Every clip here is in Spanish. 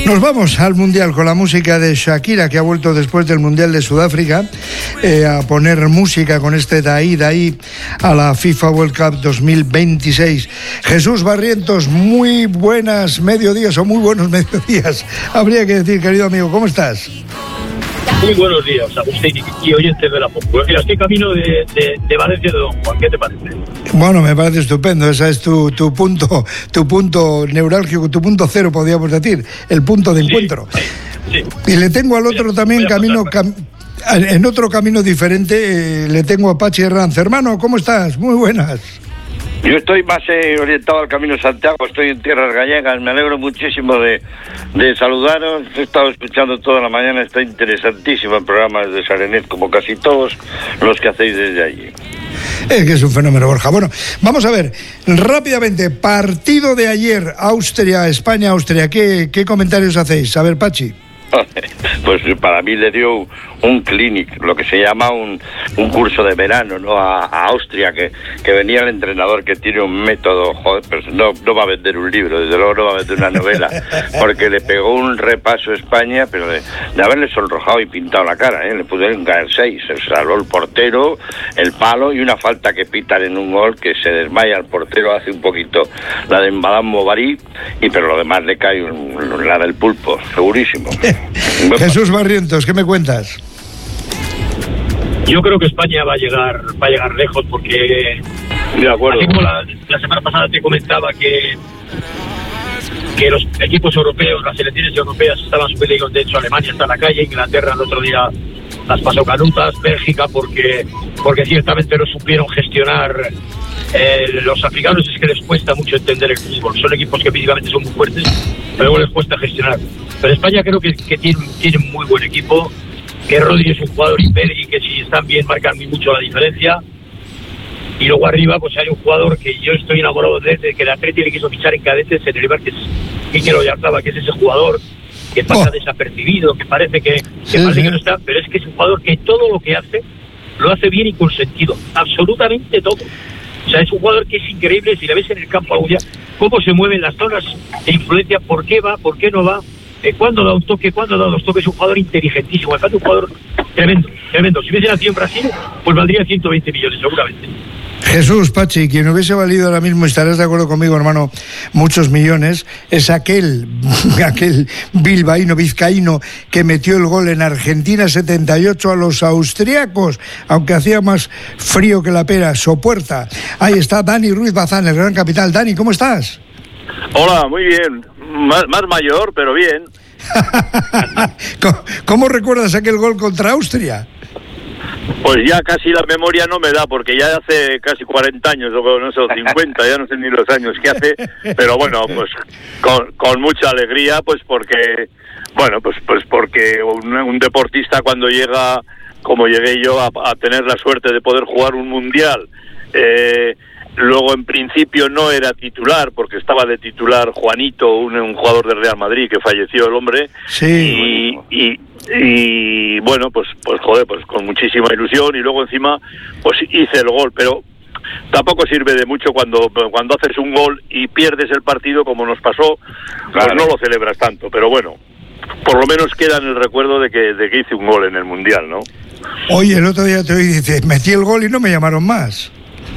Nos vamos al Mundial con la música de Shakira, que ha vuelto después del Mundial de Sudáfrica a poner música con este Daí a la FIFA World Cup 2026. Jesús Barrientos, muy buenas mediodías o muy buenos mediodías, habría que decir, querido amigo, ¿cómo estás? Muy buenos días, Agustín y oyentes de la Popular. Mira, estoy camino de Valencia de Don Juan, ¿qué te parece? Bueno, me parece estupendo, ese es tu punto neurálgico, tu punto cero, podríamos decir, el punto de encuentro. Sí. Y le tengo al otro también en otro camino diferente, le tengo a Pachi Herranz. Hermano, ¿cómo estás? Muy buenas. Yo estoy más orientado al Camino de Santiago, estoy en tierras gallegas, me alegro muchísimo de saludaros, he estado escuchando toda la mañana, está interesantísimo el programa desde Sarenet, como casi todos los que hacéis desde allí. Es que es un fenómeno, Borja. Bueno, vamos a ver, rápidamente, partido de ayer, España-Austria, ¿qué comentarios hacéis? A ver, Pachi. Pues para mí le dio un clinic, lo que se llama un curso de verano, ¿no? A Austria, que venía el entrenador que tiene un método, joder, pues no va a vender un libro, desde luego no va a vender una novela, porque le pegó un repaso a España, pero de haberle sonrojado y pintado la cara, le pudieron caer 6, se salvó el portero, el palo y una falta que pitan en un gol que se desmaya el portero, hace un poquito la de Madame Bovary, pero lo demás le cae la del pulpo, segurísimo. Jesús Barrientos, ¿qué me cuentas? Yo creo que España va a llegar lejos porque, de acuerdo. Así como la semana pasada te comentaba que los equipos europeos, las selecciones europeas estaban superiores, de hecho Alemania está en la calle, Inglaterra el otro día las pasó canutas, Bélgica porque ciertamente no supieron gestionar. Los africanos es que les cuesta mucho entender el fútbol, son equipos que físicamente son muy fuertes, pero luego les cuesta gestionar. Pero España creo que tiene un muy buen equipo, que Rodri es un jugador imperi y que si están bien marcan muy mucho la diferencia. Y luego arriba pues hay un jugador que yo estoy enamorado de él, que el Atleti le quiso fichar en cadetes en el Eibar, que es Quique Oyarzabal, que es ese jugador que pasa desapercibido, que parece que no está, pero es que es un jugador que todo lo que hace lo hace bien y con sentido, absolutamente todo. O sea, es un jugador que es increíble, si le ves en el campo algún día, cómo se mueven las zonas de influencia, por qué va, por qué no va, cuándo da un toque, cuándo da dos toques. Es un jugador inteligentísimo, es un jugador tremendo. Si hubiese nacido en Brasil, pues valdría 120 millones, seguramente. Jesús, Pachi, quien hubiese valido ahora mismo, estarás de acuerdo conmigo, hermano, muchos millones, es aquel vizcaíno que metió el gol en Argentina 78 a los austriacos, aunque hacía más frío que la pera, Sopuerta. Ahí está Dani Ruiz Bazán, el gran capital. Dani, ¿cómo estás? Hola, muy bien. Más mayor, pero bien. ¿Cómo recuerdas aquel gol contra Austria? Pues ya casi la memoria no me da, porque ya hace casi 40 años, o no sé, 50, ya no sé ni los años que hace, pero bueno, pues con mucha alegría, pues porque, bueno, pues porque un deportista cuando llega, como llegué yo, a tener la suerte de poder jugar un mundial, luego en principio no era titular, porque estaba de titular Juanito, un jugador del Real Madrid, que falleció el hombre, sí. Y bueno, pues joder, pues con muchísima ilusión, y luego encima pues hice el gol, pero tampoco sirve de mucho cuando haces un gol y pierdes el partido, como nos pasó, pues no lo celebras tanto, pero bueno, por lo menos queda en el recuerdo de que hice un gol en el Mundial, ¿no? Oye, el otro día te oí, dices, metí el gol y no me llamaron más.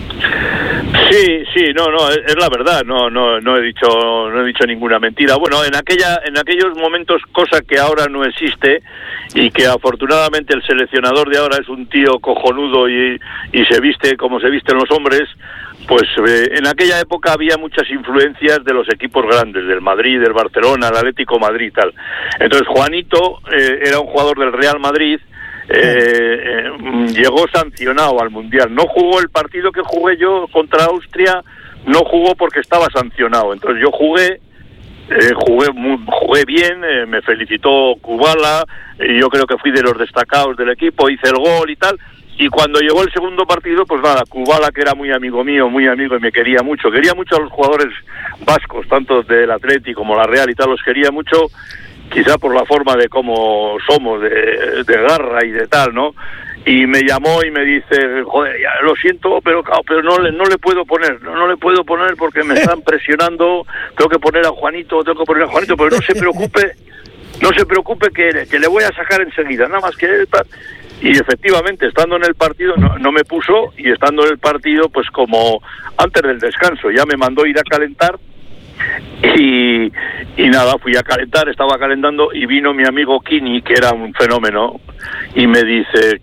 Sí, no, es la verdad, no he dicho ninguna mentira. Bueno, en aquellos momentos, cosa que ahora no existe, y que afortunadamente el seleccionador de ahora es un tío cojonudo y se viste como se visten los hombres, pues en aquella época había muchas influencias de los equipos grandes, del Madrid, del Barcelona, el Atlético Madrid y tal. Entonces Juanito era un jugador del Real Madrid. Llegó sancionado al Mundial, no jugó el partido que jugué yo contra Austria, no jugó porque estaba sancionado. Entonces yo jugué bien, me felicitó Kubala, yo creo que fui de los destacados del equipo, hice el gol y tal. Y cuando llegó el segundo partido, pues nada, Kubala, que era muy amigo mío, muy amigo, y me quería mucho a los jugadores vascos, tanto del Atleti como la Real y tal, los quería mucho. quizá por la forma de cómo somos, de garra y de tal, ¿no? Y me llamó y me dice, joder, ya, lo siento, pero no le puedo poner, no le puedo poner porque me están presionando, tengo que poner a Juanito, pero no se preocupe que le voy a sacar enseguida, nada más que... Y efectivamente, estando en el partido, no me puso, y estando en el partido, pues como antes del descanso, ya me mandó ir a calentar, y nada, fui a calentar, estaba calentando, y vino mi amigo Kini, que era un fenómeno, y me dice,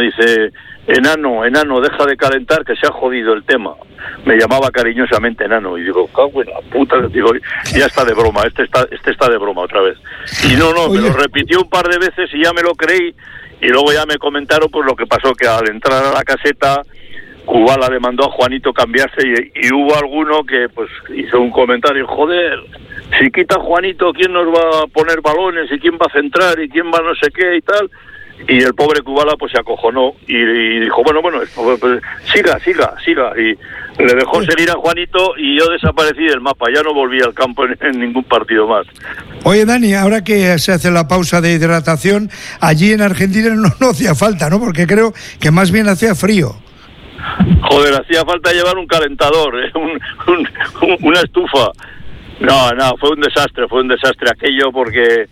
enano, deja de calentar, que se ha jodido el tema. Me llamaba cariñosamente enano, y digo, cago en la puta, digo, ya está de broma, este está de broma otra vez. Y no, me lo repitió un par de veces y ya me lo creí, y luego ya me comentaron pues lo que pasó, que al entrar a la caseta, Kubala le mandó a Juanito cambiarse, y hubo alguno que pues hizo un comentario, joder, si quita Juanito, ¿quién nos va a poner balones? ¿Y quién va a centrar? ¿Y quién va no sé qué? Y tal. Y el pobre Kubala pues se acojonó y dijo, bueno, pues, siga, y le dejó seguir a Juanito, y yo desaparecí del mapa, ya no volví al campo en ningún partido más. Oye, Dani, ahora que se hace la pausa de hidratación, allí en Argentina no hacía falta, ¿no? Porque creo que más bien hacía frío. Joder, hacía falta llevar un calentador, una estufa. No, fue un desastre aquello, porque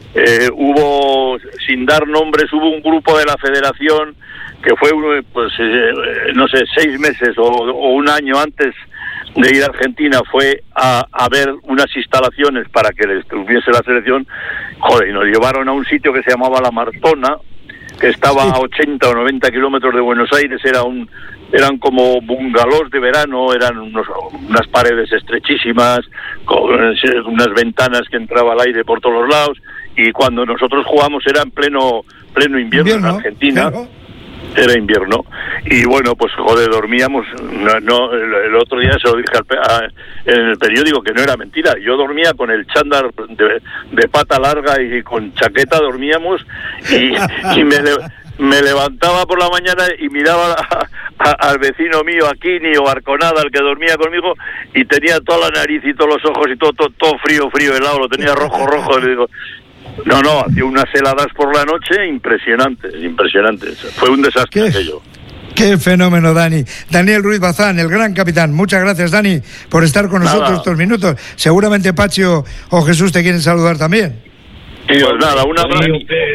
hubo, sin dar nombres, hubo un grupo de la federación que fue, pues, no sé, 6 meses o un año antes de ir a Argentina, fue a ver unas instalaciones para que les tuviese la selección. Joder, y nos llevaron a un sitio que se llamaba La Martona, que estaba a 80 o 90 kilómetros de Buenos Aires. Eran como bungalows de verano, eran unas paredes estrechísimas, con unas ventanas que entraba el aire por todos los lados, y cuando nosotros jugamos era en pleno invierno en Argentina. Claro. Era invierno, y bueno, pues joder, dormíamos, el otro día se lo dije en el periódico, que no era mentira, yo dormía con el chándal de pata larga y con chaqueta dormíamos, y me levantaba por la mañana y miraba al vecino mío, a Kini o Arconada, el que dormía conmigo, y tenía toda la nariz y todos los ojos y todo frío, helado, lo tenía rojo, y le digo... No, hacía unas heladas por la noche impresionantes. Fue un desastre aquello. Qué fenómeno, Dani. Daniel Ruiz Bazán, el gran capitán. Muchas gracias, Dani, por estar con nosotros estos minutos. Seguramente Pacho o Jesús te quieren saludar también. Pues nada, un abrazo.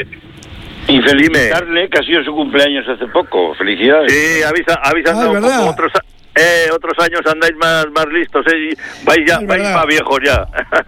Y felicitarle, que ha sido su cumpleaños hace poco. Felicidades. Sí, avisan ¿verdad? Otros años andáis más listos, y vais más viejos ya.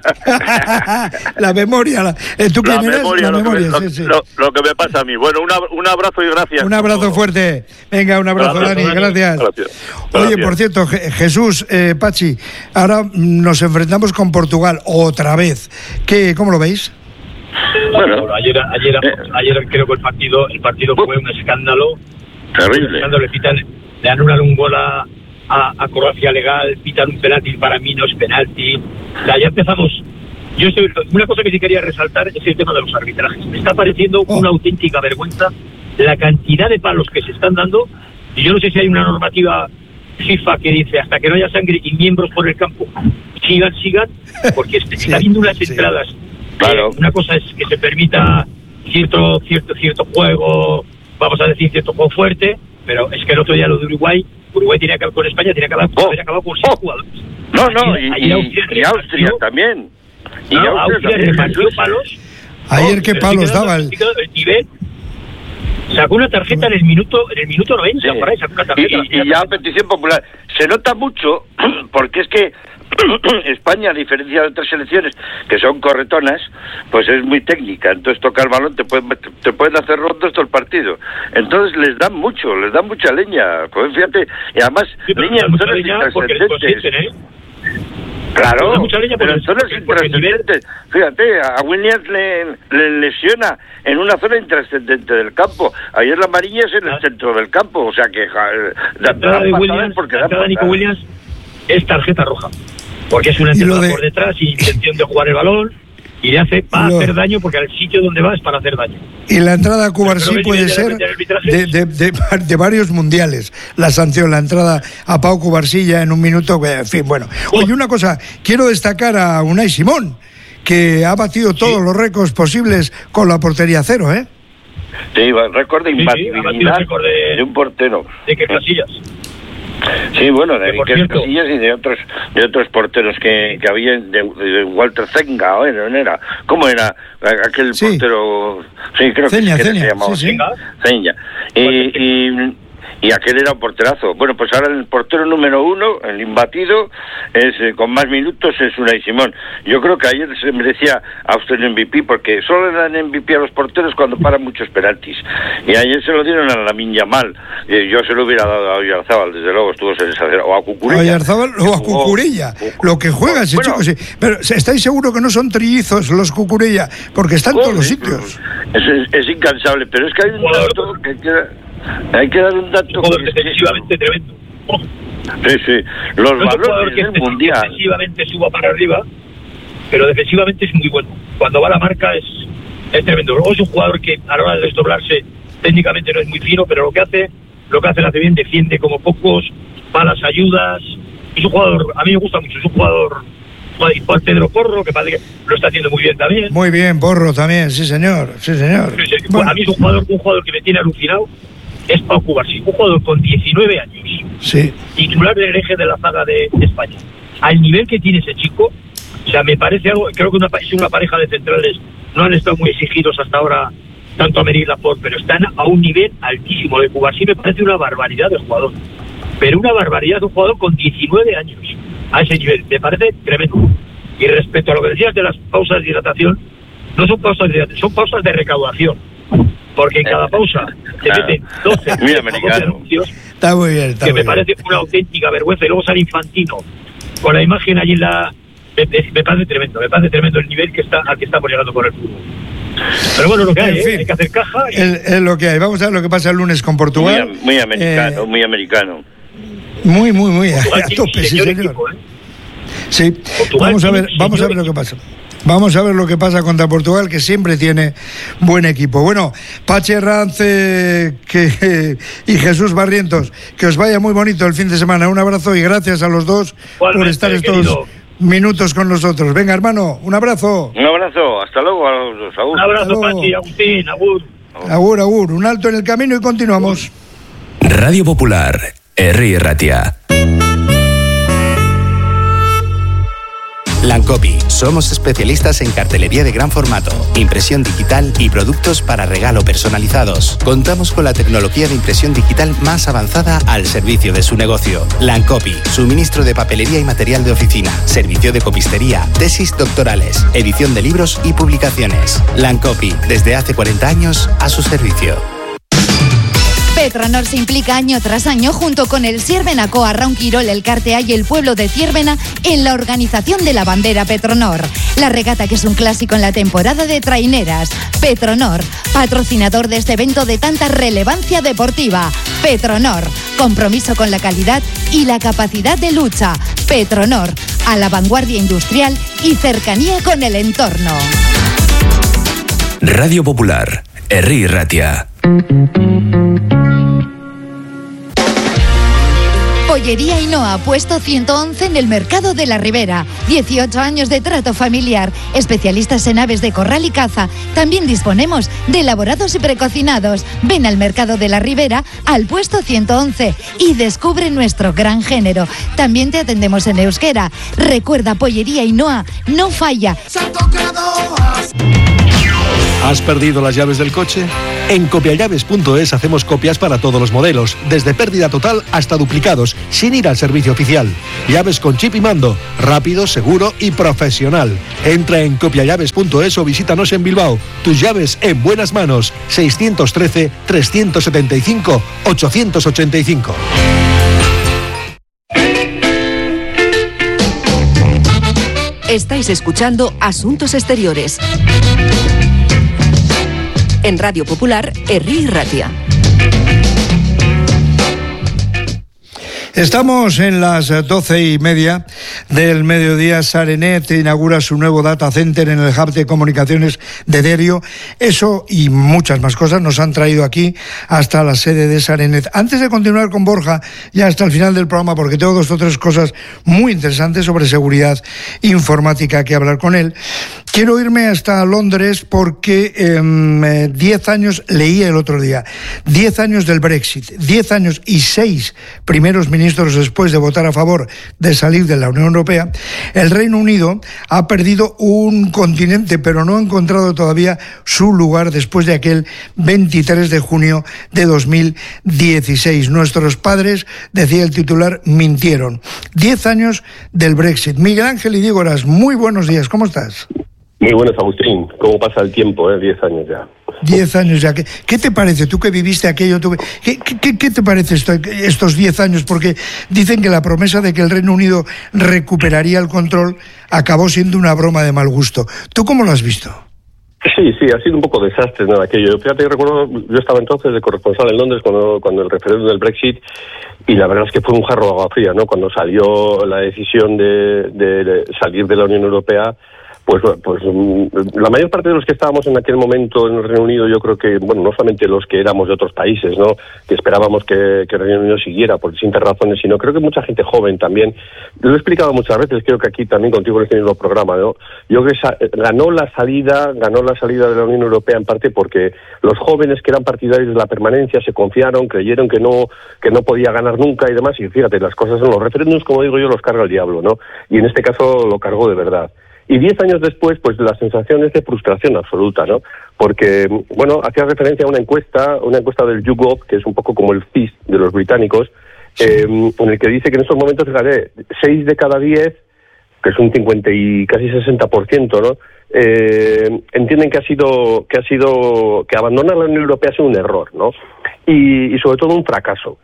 La memoria, ¿tú quién eres? La memoria, sí. Lo que me pasa a mí. Bueno, un abrazo y gracias. Un abrazo fuerte. Venga, un abrazo, Dani, gracias. Oye, por cierto, Jesús, Pachi, ahora nos enfrentamos con Portugal otra vez. ¿Cómo lo veis? Bueno, ayer creo que el partido fue un escándalo. Terrible. Le anulan un gol a Croacia legal, pitan un penalti, para mí no es penalti. O sea, ya empezamos. Una cosa que sí quería resaltar es el tema de los arbitrajes. Me está pareciendo una auténtica vergüenza la cantidad de palos que se están dando, y yo no sé si hay una normativa FIFA que dice hasta que no haya sangre y miembros por el campo, sigan, porque está habiendo unas entradas. Claro. Una cosa es que se permita cierto juego, vamos a decir cierto juego fuerte, pero es que el otro día lo de Uruguay tenía que con España tenía que haber acabado con 6 jugadores. Y Austria también. Austria repartió palos. Ayer qué palos daba el Tibet. Sacó una tarjeta en el minuto 90, sí. Por ahí sacó una tarjeta. Y ya a petición popular. Se nota mucho, porque es que España, a diferencia de otras selecciones que son corretonas, pues es muy técnica. Entonces toca el balón, te pueden hacer rondos todo el partido. Entonces les dan mucha leña. Pues fíjate, y además leña en zonas intrascendentes. Claro, pero en zonas intrascendentes. Fíjate, a Williams le lesiona en una zona intrascendente del campo. Ayer la amarilla es en el centro del campo, o sea que la entrada de Nico Williams es tarjeta roja, porque es una entrada por detrás sin intención de jugar el balón, y le va a hacer daño, porque al sitio donde va es para hacer daño. Y la entrada a Cubarsí puede ser de varios mundiales, la sanción, la entrada a Pau Cubarsí ya en un minuto, en fin, bueno. Oye, una cosa, quiero destacar a Unai Simón, que ha batido todos los récords posibles con la portería cero, ¿eh? Sí, récord de imbatibilidad de un portero. ¿De qué Casillas? Sí, bueno, de Iker Casillas y de otros porteros que había, de Walter Zenga, ¿no era? ¿Cómo era aquel portero? Sí, creo Ceña, que se llamaba Ceña. Y aquel era un porterazo. Bueno, pues ahora el portero número 1, el imbatido, es con más minutos, es Unai Simón. Yo creo que ayer se merecía a usted el MVP, porque solo le dan MVP a los porteros cuando paran muchos penaltis. Y ayer se lo dieron a Lamine Yamal. Yo se lo hubiera dado a Oyarzábal, desde luego, estuvo sensacional. O a Cucurella. A Oyarzábal o a Cucurella. Lo que juega ese chico, sí. Pero ¿estáis seguros que no son trillizos los Cucurella? Porque están en todos los sitios. Es incansable, pero es que hay un dato que hay que dar un dato defensivamente tremendo. Sí, los valores del mundial. Defensivamente suba para arriba, pero defensivamente es muy bueno. Cuando va a la marca es tremendo. Luego es un jugador que a la hora de desdoblarse técnicamente no es muy fino, pero lo que hace lo hace bien, defiende como pocos, va a las ayudas. Es un jugador, a mí me gusta mucho, es un jugador. Pedro Porro, que parece que lo está haciendo muy bien también. Muy bien, Porro también, sí señor. Bueno, a mí es un jugador que me tiene alucinado. Es Pau Cubarsí, un jugador con 19 años, titular del eje de la zaga de España. Al nivel que tiene ese chico, o sea, me parece algo, creo que es una pareja de centrales, no han estado muy exigidos hasta ahora, tanto a Aymeric Laporte, pero están a un nivel altísimo. De Cubarsí me parece una barbaridad de jugador, pero una barbaridad de un jugador con 19 años, a ese nivel, me parece tremendo. Y respecto a lo que decías de las pausas de hidratación, no son pausas de hidratación, son pausas de recaudación. Porque en cada pausa se meten 12 anuncios. Está muy bien, que me parece una auténtica vergüenza. Y luego sale Infantino con la imagen allí en la... Me parece tremendo el nivel al que estamos llegando con el fútbol. Pero bueno, lo que hay, hay que hacer caja. Es lo que hay. Vamos a ver lo que pasa el lunes con Portugal. Muy americano, muy americano. Muy a tope, sí, señor. Equipo, Sí, Portugal vamos a ver lo que pasa. Vamos a ver lo que pasa contra Portugal, que siempre tiene buen equipo. Bueno, Pachi Herranz y Jesús Barrientos, que os vaya muy bonito el fin de semana. Un abrazo y gracias a los dos por estar estos minutos con nosotros. Venga, hermano, un abrazo. Un abrazo, hasta luego a los dos. Un abrazo, Pachi, Agustín, Agur. Un alto en el camino y continuamos. Radio Popular, Herri Ratia. Lancopi. Somos especialistas en cartelería de gran formato, impresión digital y productos para regalo personalizados. Contamos con la tecnología de impresión digital más avanzada al servicio de su negocio. Lancopi. Suministro de papelería y material de oficina. Servicio de copistería. Tesis doctorales. Edición de libros y publicaciones. Lancopi. Desde hace 40 años a su servicio. Petronor se implica año tras año junto con el Sierbenaco, Arraun Quirol, el Cartea y el pueblo de Ciervena en la organización de la bandera Petronor. La regata, que es un clásico en la temporada de traineras. Petronor, patrocinador de este evento de tanta relevancia deportiva. Petronor, compromiso con la calidad y la capacidad de lucha. Petronor, a la vanguardia industrial y cercanía con el entorno. Radio Popular, Herri Ratia. Pollería Ainhoa, puesto 111 en el Mercado de la Ribera. 18 años de trato familiar. Especialistas en aves de corral y caza. También disponemos de elaborados y precocinados. Ven al Mercado de la Ribera, al puesto 111 y descubre nuestro gran género. También te atendemos en euskera. Recuerda, Pollería Ainhoa no falla. ¿Has perdido las llaves del coche? En copiallaves.es hacemos copias para todos los modelos, desde pérdida total hasta duplicados, sin ir al servicio oficial. Llaves con chip y mando, rápido, seguro y profesional. Entra en copiallaves.es o visítanos en Bilbao. Tus llaves en buenas manos. 613-375-885. Estáis escuchando Asuntos Exteriores. En Radio Popular, Herri Ratia. Estamos en las 12:30 del mediodía. Sarenet inaugura su nuevo data center en el hub de comunicaciones de Derio. Eso y muchas más cosas nos han traído aquí hasta la sede de Sarenet. Antes de continuar con Borja, ya hasta el final del programa, porque tengo 2 o 3 cosas muy interesantes sobre seguridad informática que hablar con él, quiero irme hasta Londres porque 10 años, leí el otro día, 10 años del Brexit, 10 años y 6 primeros ministros después de votar a favor de salir de la Unión Europea. El Reino Unido ha perdido un continente, pero no ha encontrado todavía su lugar después de aquel 23 de junio de 2016. Nuestros padres, decía el titular, mintieron. 10 años del Brexit. Miguel Ángel y Diego Eras, muy buenos días, ¿cómo estás? Muy buenas, Agustín. ¿Cómo pasa el tiempo? 10 años ya. 10 años ya. ¿Qué te parece? Tú que viviste aquello, ¿qué te parece estos 10 años? Porque dicen que la promesa de que el Reino Unido recuperaría el control acabó siendo una broma de mal gusto. ¿Tú cómo lo has visto? Sí, ha sido un poco desastre, ¿no? Aquello. Fíjate, recuerdo, yo estaba entonces de corresponsal en Londres cuando el referéndum del Brexit, y la verdad es que fue un jarro de agua fría, ¿no? Cuando salió la decisión de salir de la Unión Europea. Pues la mayor parte de los que estábamos en aquel momento en el Reino Unido, yo creo que, bueno, no solamente los que éramos de otros países, ¿no?, que esperábamos que el Reino Unido siguiera por distintas razones, sino creo que mucha gente joven también. Lo he explicado muchas veces, creo que aquí también contigo en este mismo programa, ¿no? Yo creo que ganó la salida de la Unión Europea en parte porque los jóvenes que eran partidarios de la permanencia se confiaron, creyeron que no podía ganar nunca y demás, y fíjate, las cosas en los referéndums, como digo yo, los carga el diablo, ¿no? Y en este caso lo cargó de verdad. Y 10 años después, pues la sensación es de frustración absoluta, ¿no? Porque, bueno, hacía referencia a una encuesta del YouGov, que es un poco como el CIS de los británicos, en el que dice que en estos momentos, fíjate, 6 de cada 10, que es un 50 y casi 60%, ¿no?, entienden que abandonar la Unión Europea ha sido un error, ¿no? Y sobre todo un fracaso.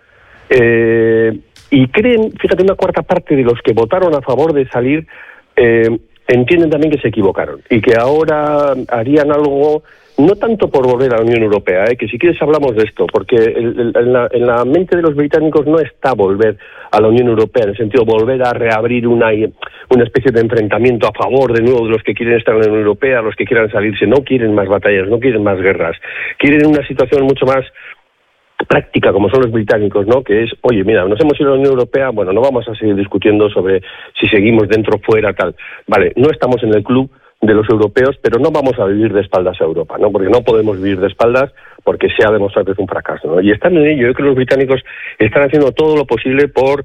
Y creen, fíjate, una cuarta parte de los que votaron a favor de salir entienden también que se equivocaron y que ahora harían algo, no tanto por volver a la Unión Europea, que si quieres hablamos de esto, porque en la mente de los británicos no está volver a la Unión Europea, en el sentido de volver a reabrir una especie de enfrentamiento a favor de nuevo de los que quieren estar en la Unión Europea, los que quieran salirse. No quieren más batallas, no quieren más guerras, quieren una situación mucho más práctica, como son los británicos, ¿no? Que es, oye, mira, nos hemos ido a la Unión Europea, bueno, no vamos a seguir discutiendo sobre si seguimos dentro o fuera, tal. Vale, no estamos en el club de los europeos, pero no vamos a vivir de espaldas a Europa, ¿no? Porque no podemos vivir de espaldas porque se ha demostrado que es un fracaso, ¿no? Y están en ello. Yo creo que los británicos están haciendo todo lo posible por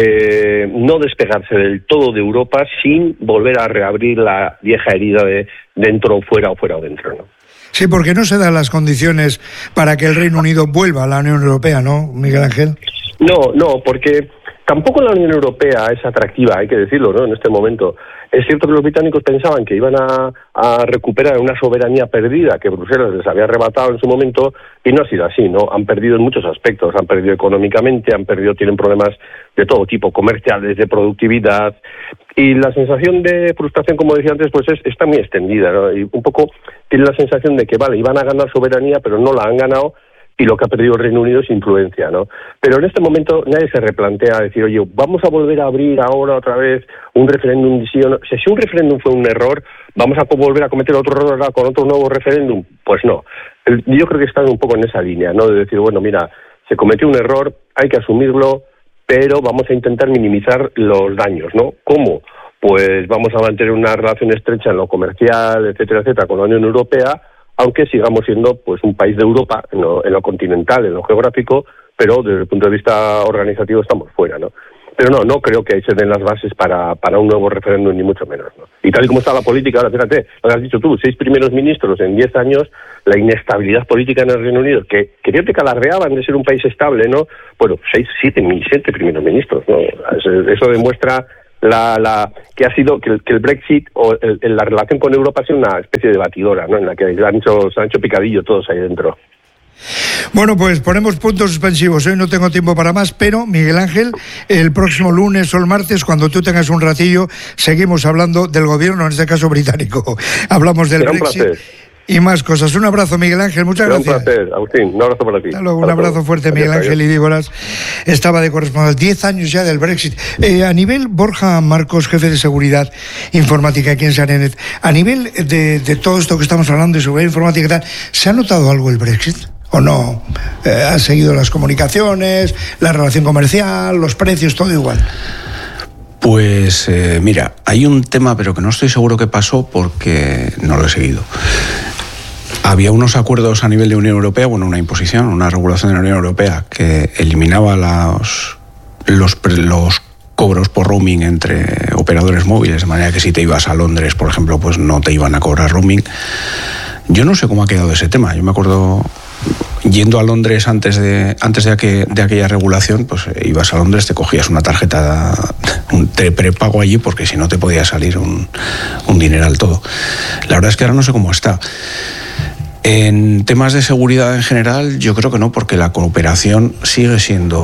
no despegarse del todo de Europa sin volver a reabrir la vieja herida de dentro o fuera o dentro, ¿no? Sí, porque no se dan las condiciones para que el Reino Unido vuelva a la Unión Europea, ¿no, Miguel Ángel? No, porque tampoco la Unión Europea es atractiva, hay que decirlo, ¿no?, en este momento. Es cierto que los británicos pensaban que iban a recuperar una soberanía perdida que Bruselas les había arrebatado en su momento, y no ha sido así, ¿no? Han perdido en muchos aspectos, han perdido económicamente, tienen problemas de todo tipo, comerciales, de productividad, y la sensación de frustración, como decía antes, pues está muy extendida, ¿no? Y un poco tiene la sensación de que, vale, iban a ganar soberanía, pero no la han ganado, y lo que ha perdido el Reino Unido es influencia, ¿no? Pero en este momento nadie se replantea decir, oye, vamos a volver a abrir ahora otra vez un referéndum. Si un referéndum fue un error, ¿vamos a volver a cometer otro error ahora con otro nuevo referéndum? Pues no. Yo creo que están un poco en esa línea, ¿no? De decir, bueno, mira, se cometió un error, hay que asumirlo, pero vamos a intentar minimizar los daños, ¿no? ¿Cómo? Pues vamos a mantener una relación estrecha en lo comercial, etcétera, con la Unión Europea, aunque sigamos siendo pues un país de Europa en lo continental, en lo geográfico, pero desde el punto de vista organizativo estamos fuera, ¿no? Pero no creo que se den las bases para un nuevo referéndum, ni mucho menos, ¿no? Y tal y como está la política, ahora fíjate, lo que has dicho tú, 6 primeros ministros en 10 años, la inestabilidad política en el Reino Unido, que te alardeaban de ser un país estable, ¿no? Bueno, 7 primeros ministros, ¿no? Eso demuestra que ha sido que el Brexit o la relación con Europa ha sido una especie de batidora, ¿no?, en la que se han hecho picadillo todos ahí dentro. Bueno, pues ponemos puntos suspensivos. Hoy no tengo tiempo para más, pero Miguel Ángel, el próximo lunes o el martes, cuando tú tengas un ratillo, seguimos hablando del gobierno, en este caso británico. Hablamos del Brexit. y más cosas. Un abrazo, Miguel Ángel, muchas gracias. Un placer, Agustín, un abrazo para ti. Hasta luego, un abrazo fuerte, Miguel Ángel Idígoras. Estaba de corresponsal, 10 años ya del Brexit. A nivel, Borja Marcos, jefe de seguridad informática aquí en Sarenet, a nivel de todo esto que estamos hablando de seguridad informática y tal, ¿se ha notado algo el Brexit? ¿O no? ¿Han seguido las comunicaciones, la relación comercial, los precios, todo igual? Pues mira, hay un tema, pero que no estoy seguro que pasó porque no lo he seguido. Había unos acuerdos a nivel de Unión Europea, bueno, una imposición, una regulación de la Unión Europea que eliminaba los cobros por roaming entre operadores móviles, de manera que si te ibas a Londres, por ejemplo, pues no te iban a cobrar roaming. Yo no sé cómo ha quedado ese tema. Yo me acuerdo yendo a Londres antes de aquella regulación, pues ibas a Londres, te cogías una tarjeta de prepago allí porque si no te podía salir un dineral todo. La verdad es que ahora no sé cómo está. En temas de seguridad en general, yo creo que no, porque la cooperación sigue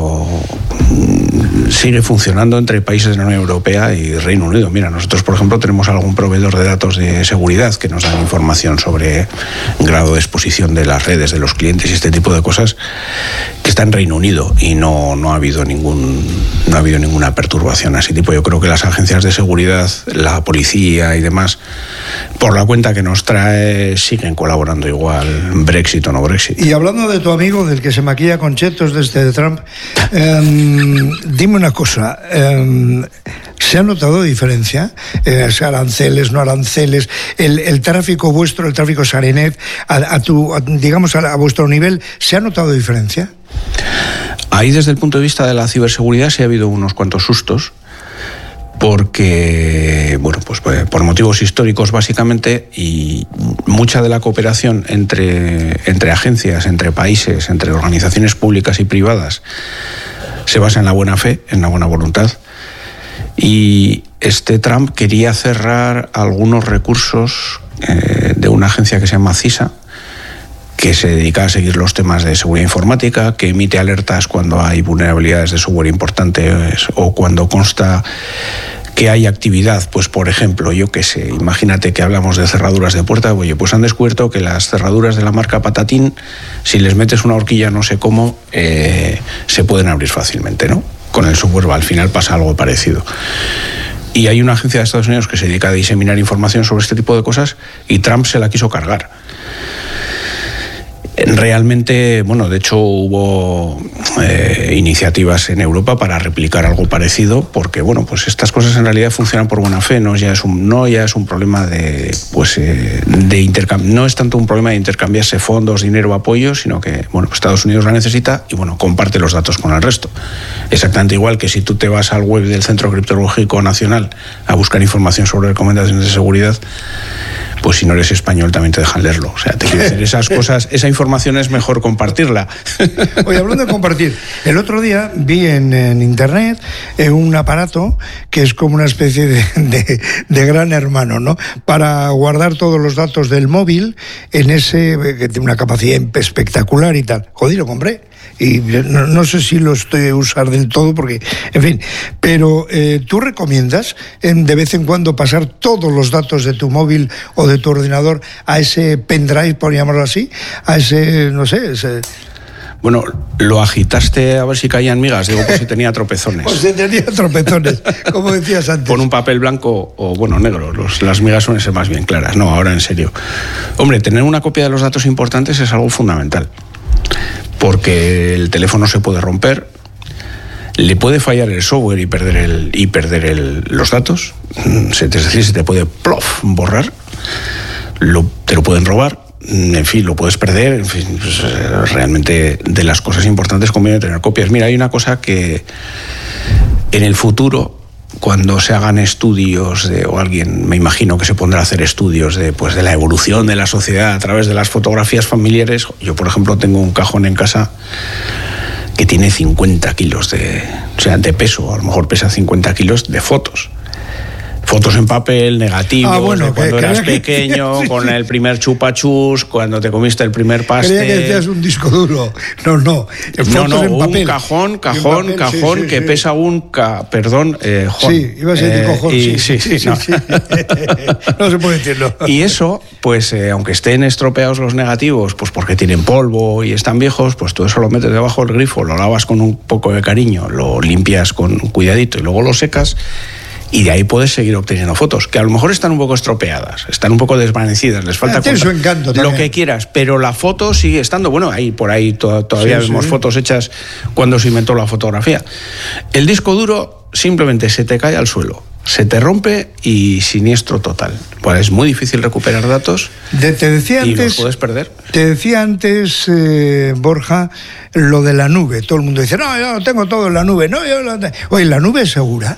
funcionando entre países de la Unión Europea y Reino Unido. Mira, nosotros, por ejemplo, tenemos algún proveedor de datos de seguridad que nos dan información sobre grado de exposición de las redes de los clientes y este tipo de cosas, que está en Reino Unido y no ha habido ninguna perturbación así tipo. Yo creo que las agencias de seguridad, la policía y demás, por la cuenta que nos trae, siguen colaborando igual, Brexit o no Brexit. Y hablando de tu amigo, del que se maquilla con chetos desde Trump, dime una cosa, ¿se ha notado diferencia? Aranceles, no aranceles, el tráfico vuestro, el tráfico Sarenet, a vuestro nivel, ¿se ha notado diferencia? Ahí, desde el punto de vista de la ciberseguridad, sí ha habido unos cuantos sustos, porque, bueno, pues por motivos históricos básicamente, y mucha de la cooperación entre agencias, entre países, entre organizaciones públicas y privadas, se basa en la buena fe, en la buena voluntad. Y Trump quería cerrar algunos recursos de una agencia que se llama CISA, que se dedica a seguir los temas de seguridad informática, que emite alertas cuando hay vulnerabilidades de software importantes o cuando consta que hay actividad. Pues, por ejemplo, yo qué sé, imagínate que hablamos de cerraduras de puerta, oye, pues han descubierto que las cerraduras de la marca Patatín, si les metes una horquilla no sé cómo, se pueden abrir fácilmente, ¿no? Con el software al final pasa algo parecido. Y hay una agencia de Estados Unidos que se dedica a diseminar información sobre este tipo de cosas y Trump se la quiso cargar. Realmente, bueno, de hecho hubo iniciativas en Europa para replicar algo parecido, porque, bueno, pues estas cosas en realidad funcionan por buena fe, no ya es un problema de intercambio, no es tanto un problema de intercambiarse fondos, dinero, apoyo, sino que, bueno, pues Estados Unidos la necesita y, bueno, comparte los datos con el resto. Exactamente igual que si tú te vas al web del Centro Criptológico Nacional a buscar información sobre recomendaciones de seguridad, pues si no eres español también te dejan leerlo. O sea, te quiero decir, esas cosas, esa información es mejor compartirla. Oye, hablando de compartir, el otro día vi en internet un aparato que es como una especie de gran hermano, ¿no? Para guardar todos los datos del móvil que tiene una capacidad espectacular y tal. Joder, lo compré. Y no sé si lo estoy a usar del todo porque, en fin, pero ¿tú recomiendas de vez en cuando pasar todos los datos de tu móvil o de tu ordenador a ese pendrive, por llamarlo así, a ese, no sé, Bueno, lo agitaste a ver si caían migas, digo, pues si tenía tropezones. Pues si tenía tropezones, como decías antes. Pon un papel blanco o, bueno, negro, las migas suelen ser más bien claras. No, ahora en serio. Hombre, tener una copia de los datos importantes es algo fundamental, porque el teléfono se puede romper, le puede fallar el software y perder los datos, es decir, se te puede borrar, te lo pueden robar, en fin, lo puedes perder, en fin, pues, realmente de las cosas importantes conviene tener copias. Mira, hay una cosa que en el futuro, cuando se hagan estudios o alguien, me imagino que se pondrá a hacer estudios de la evolución de la sociedad a través de las fotografías familiares. Yo, por ejemplo, tengo un cajón en casa que tiene 50 kilos de peso, a lo mejor pesa 50 kilos de fotos. Fotos en papel, negativos, bueno, de cuando eras pequeño, sí, con el primer chupachus, cuando te comiste el primer pastel. Creía que decías un disco duro. No, fotos en papel. Un cajón que pesa un... perdón, sí, iba a ser cojón, sí. No se puede decirlo. Y eso, pues, aunque estén estropeados los negativos, pues porque tienen polvo y están viejos, pues tú eso lo metes debajo del grifo, lo lavas con un poco de cariño, lo limpias con cuidadito y luego lo secas. Y de ahí puedes seguir obteniendo fotos, que a lo mejor están un poco estropeadas, están un poco desvanecidas, les falta su encanto lo que quieras, pero la foto sigue estando, bueno, ahí por ahí todavía vemos fotos hechas cuando se inventó la fotografía. El disco duro simplemente se te cae al suelo, se te rompe y siniestro total. Pues es muy difícil recuperar datos te decía y antes, los puedes perder. Te decía antes, Borja, lo de la nube. Todo el mundo dice, no, yo tengo todo en la nube. No, Oye, ¿la nube es segura?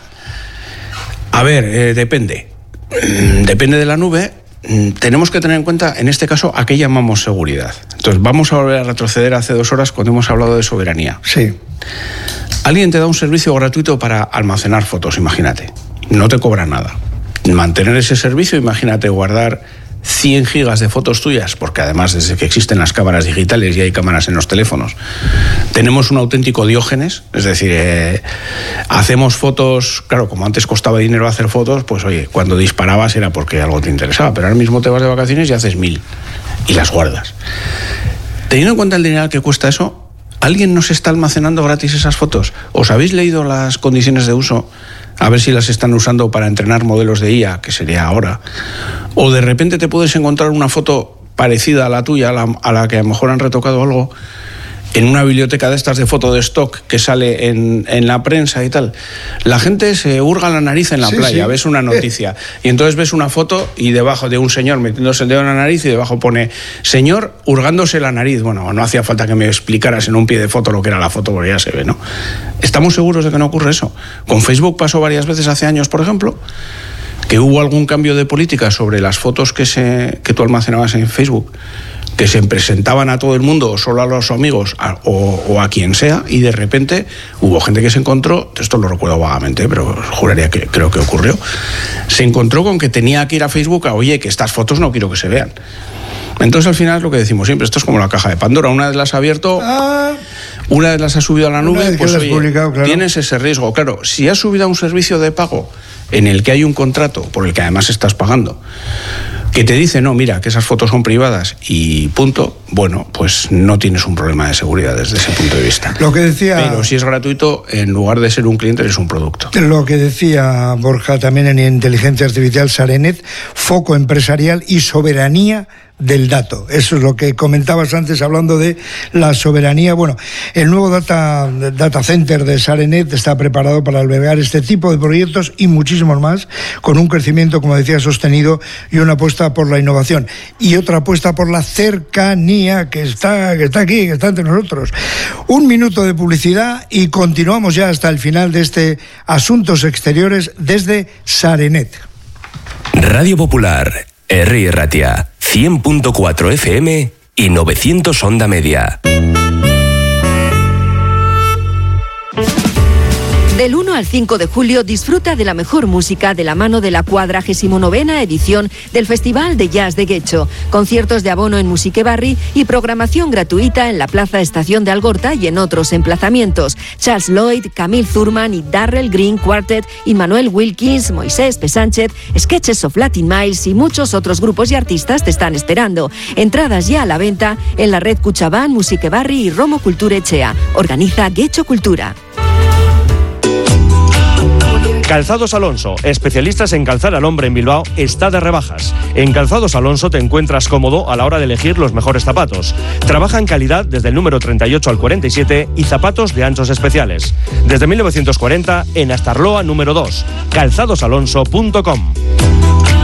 A ver, depende. Depende de la nube. Tenemos que tener en cuenta, en este caso, a qué llamamos seguridad. Entonces, vamos a volver a retroceder hace 2 horas cuando hemos hablado de soberanía. Sí. Alguien te da un servicio gratuito para almacenar fotos, imagínate. No te cobra nada. Mantener ese servicio, imagínate guardar 100 gigas de fotos tuyas, porque además desde que existen las cámaras digitales y hay cámaras en los teléfonos, tenemos un auténtico Diógenes, es decir, hacemos fotos, claro, como antes costaba dinero hacer fotos, pues oye, cuando disparabas era porque algo te interesaba, pero ahora mismo te vas de vacaciones y haces 1000 y las guardas. Teniendo en cuenta el dinero que cuesta eso, ¿alguien nos está almacenando gratis esas fotos? ¿Os habéis leído las condiciones de uso? A ver si las están usando para entrenar modelos de IA, que sería ahora. O de repente te puedes encontrar una foto parecida a la tuya, a la que a lo mejor han retocado algo, en una biblioteca de estas de foto de stock que sale en la prensa y tal. La gente se hurga la nariz en la playa, ves una noticia, y entonces ves una foto y debajo de un señor metiéndose el dedo en la nariz y debajo pone señor hurgándose la nariz. Bueno, no hacía falta que me explicaras en un pie de foto lo que era la foto, porque ya se ve, ¿no? ¿Estamos seguros de que no ocurre eso? Con Facebook pasó varias veces hace años, por ejemplo, que hubo algún cambio de política sobre las fotos que tú almacenabas en Facebook, que se presentaban a todo el mundo, o solo a los amigos o a quien sea, y de repente hubo gente que se encontró, esto lo recuerdo vagamente, pero juraría que creo que ocurrió, se encontró con que tenía que ir a Facebook a, oye, que estas fotos no quiero que se vean. Entonces al final es lo que decimos siempre, esto es como la caja de Pandora, una vez las ha abierto, una vez las has subido a la nube, pues oye, claro, tienes ese riesgo. Claro, si has subido a un servicio de pago en el que hay un contrato por el que además estás pagando, que te dice, no, mira, que esas fotos son privadas y punto, bueno, pues no tienes un problema de seguridad desde ese punto de vista. Lo que decía... Pero si es gratuito, en lugar de ser un cliente, eres un producto. Lo que decía Borja también en Inteligencia Artificial, Sarenet, foco empresarial y soberanía del dato. Eso es lo que comentabas antes hablando de la soberanía. Bueno, el nuevo data center de Sarenet está preparado para albergar este tipo de proyectos y muchísimos más, con un crecimiento, como decía, sostenido y una apuesta por la innovación y otra apuesta por la cercanía que está aquí, que está entre nosotros. 1 minuto de publicidad y continuamos ya hasta el final de este Asuntos Exteriores desde Sarenet. Radio Popular, Herri Ratia, 100.4 FM y 900 onda media. Del 1 al 5 de julio disfruta de la mejor música de la mano de la 49ª edición del Festival de Jazz de Guecho. Conciertos de abono en Musique Barri y programación gratuita en la Plaza Estación de Algorta y en otros emplazamientos. Charles Lloyd, Camille Thurman y Darrell Green Quartet, Immanuel Wilkins, Moisés P. Sánchez, Sketches of Latin Miles y muchos otros grupos y artistas te están esperando. Entradas ya a la venta en la red Cuchabán, Musique Barri y Romo Cultura Echea. Organiza Guecho Cultura. Calzados Alonso, especialistas en calzar al hombre en Bilbao, está de rebajas. En Calzados Alonso te encuentras cómodo a la hora de elegir los mejores zapatos. Trabaja en calidad desde el número 38 al 47 y zapatos de anchos especiales. Desde 1940 en Astarloa número 2, calzadosalonso.com.